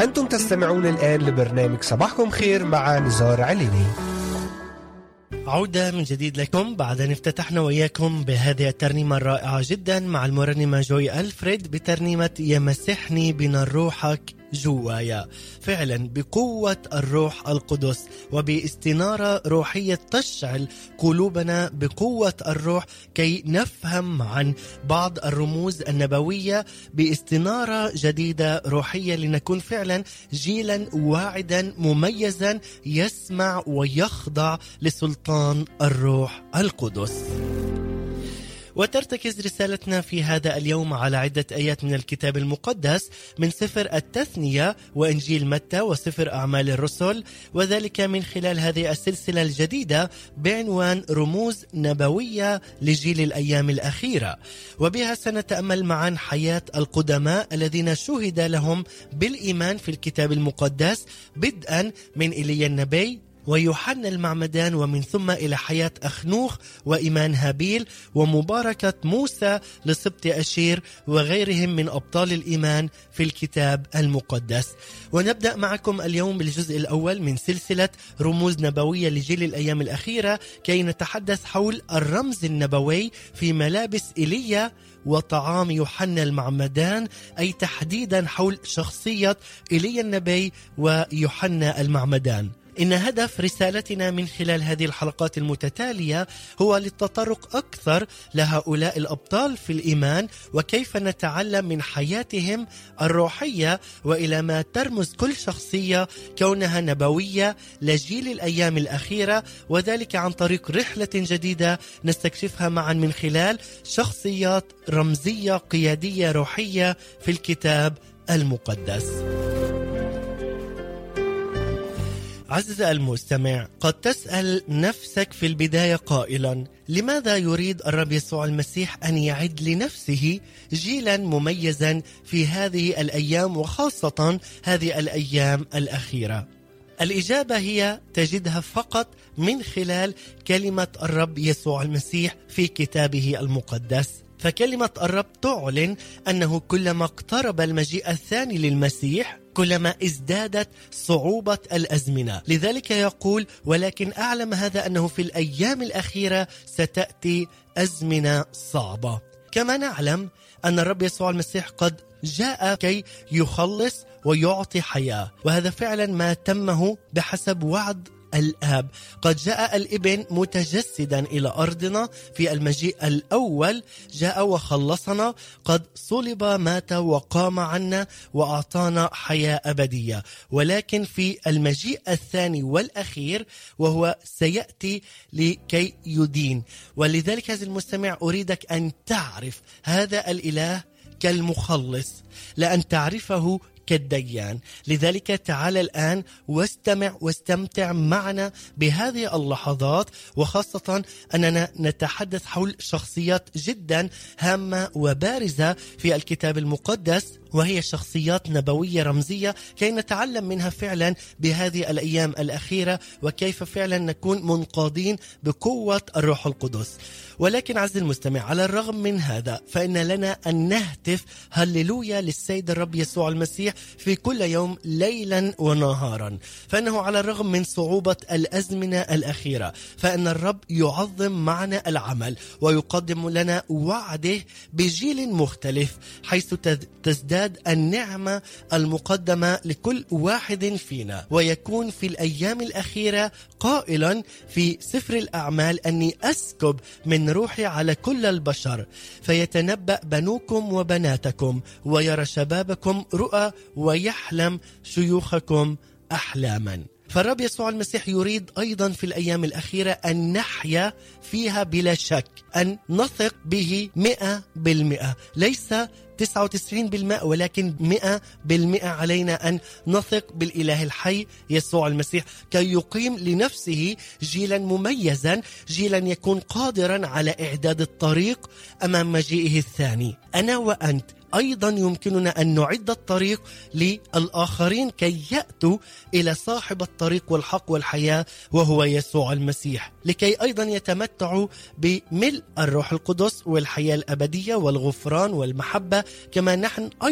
أنتم تستمعون الآن لبرنامج صباحكم خير مع نزار عليني. عودة من جديد لكم بعد أن افتتحنا وإياكم بهذه الترنيمة الرائعة جدا مع المرنمة جوي ألفريد بترنيمة يمسحني بنار روحك جوايا. فعلا بقوة الروح القدس وباستنارة روحية تشعل قلوبنا بقوة الروح كي نفهم عن بعض الرموز النبوية باستنارة جديدة روحية لنكون فعلا جيلا واعدا مميزا يسمع ويخضع لسلطان الروح القدس. وترتكز رسالتنا في هذا اليوم على عدة آيات من الكتاب المقدس من سفر التثنية وإنجيل متى وسفر أعمال الرسل، وذلك من خلال هذه السلسلة الجديدة بعنوان رموز نبوية لجيل الأيام الأخيرة، وبها سنتأمل معا حياة القدماء الذين شهد لهم بالإيمان في الكتاب المقدس، بدءا من إيليا النبي ويوحنا المعمدان، ومن ثم إلى حياة أخنوخ وإيمان هابيل ومباركة موسى لسبط أشير وغيرهم من أبطال الإيمان في الكتاب المقدس. ونبدأ معكم اليوم بالجزء الأول من سلسلة رموز نبوية لجيل الأيام الأخيرة كي نتحدث حول الرمز النبوي في ملابس إيليا وطعام يوحنا المعمدان، أي تحديدا حول شخصية إيليا النبي ويوحنا المعمدان. إن هدف رسالتنا من خلال هذه الحلقات المتتالية هو للتطرق أكثر لهؤلاء الأبطال في الإيمان وكيف نتعلم من حياتهم الروحية وإلى ما ترمز كل شخصية كونها نبوية لجيل الأيام الأخيرة، وذلك عن طريق رحلة جديدة نستكشفها معا من خلال شخصيات رمزية قيادية روحية في الكتاب المقدس. عزيزي المستمع، قد تسأل نفسك في البداية قائلا: لماذا يريد الرب يسوع المسيح أن يعد لنفسه جيلا مميزا في هذه الأيام وخاصة هذه الأيام الأخيرة؟ الإجابة هي تجدها فقط من خلال كلمة الرب يسوع المسيح في كتابه المقدس. فكلمة الرب تعلن أنه كلما اقترب المجيء الثاني للمسيح كلما ازدادت صعوبة الأزمنة. لذلك يقول: ولكن أعلم هذا أنه في الأيام الأخيرة ستأتي أزمنة صعبة. كما نعلم أن الرب يسوع المسيح قد جاء كي يخلص ويعطي حياة، وهذا فعلا ما تمه بحسب وعد الآب. قد جاء الابن متجسدا إلى أرضنا في المجيء الأول، جاء وخلصنا، قد صلب مات وقام عنا وأعطانا حياة أبدية. ولكن في المجيء الثاني والأخير وهو سيأتي لكي يدين. ولذلك هذا المستمع أريدك أن تعرف هذا الإله كالمخلص، لأن تعرفه كالديان. لذلك تعال الآن واستمع واستمتع معنا بهذه اللحظات، وخاصة أننا نتحدث حول شخصيات جدا هامة وبارزة في الكتاب المقدس، وهي شخصيات نبوية رمزية كي نتعلم منها فعلا بهذه الأيام الأخيرة وكيف فعلا نكون منقادين بقوة الروح القدس. ولكن عزيزي المستمع، على الرغم من هذا فإن لنا أن نهتف هللويا للسيد الرب يسوع المسيح في كل يوم ليلا ونهارا، فإنه على الرغم من صعوبة الأزمنة الأخيرة فإن الرب يعظم معنا العمل ويقدم لنا وعده بجيل مختلف، حيث تزداد النعمة المقدمة لكل واحد فينا. ويكون في الأيام الأخيرة قائلا في سفر الأعمال: أني أسكب من روحي على كل البشر، فيتنبأ بنوكم وبناتكم، ويرى شبابكم رؤى، ويحلم شيوخكم أحلاما. فالرب يسوع المسيح يريد أيضا في الأيام الأخيرة أن نحيا فيها بلا شك، أن نثق به 100%، ليس 99% ولكن 100%. علينا أن نثق بالإله الحي يسوع المسيح كي يقيم لنفسه جيلا مميزا، جيلا يكون قادرا على إعداد الطريق أمام مجيئه الثاني. أنا وأنت أيضا يمكننا أن نعد الطريق للآخرين كي يأتوا إلى صاحب الطريق والحق والحياة وهو يسوع المسيح، لكي أيضا يتمتعوا بملء الروح القدس والحياة الأبدية والغفران والمحبة كما نحن